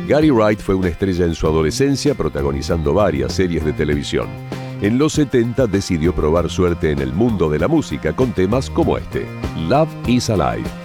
Gary Wright fue una estrella en su adolescencia, protagonizando varias series de televisión. En los 70 decidió probar suerte en el mundo de la música con temas como este, Love is Alive.